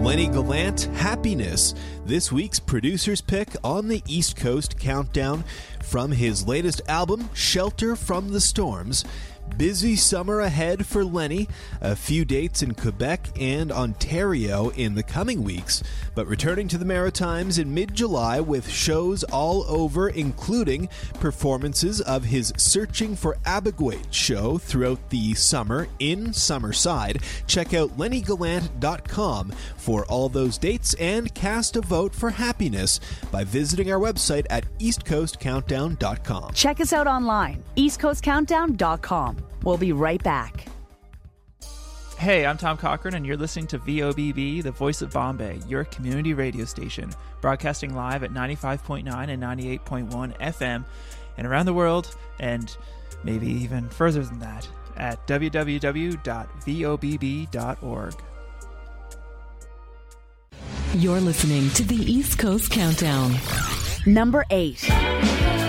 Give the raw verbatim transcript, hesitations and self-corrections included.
Lenny Gallant, Happiness, this week's producer's pick on the East Coast Countdown from his latest album, Shelter from the Storms. Busy summer ahead for Lenny, a few dates in Quebec and Ontario in the coming weeks, but returning to the Maritimes in mid-July with shows all over, including performances of his Searching for Abigail show throughout the summer in Summerside. Check out lenny gallant dot com for all those dates and cast a vote for Happiness by visiting our website at east coast countdown dot com. Check us out online, east coast countdown dot com. We'll be right back. Hey, I'm Tom Cochran, and you're listening to V O B B, the voice of Bombay, your community radio station, broadcasting live at ninety-five point nine and ninety-eight point one F M, and around the world, and maybe even further than that, at w w w dot v o b b dot org. You're listening to the East Coast Countdown. Number eight.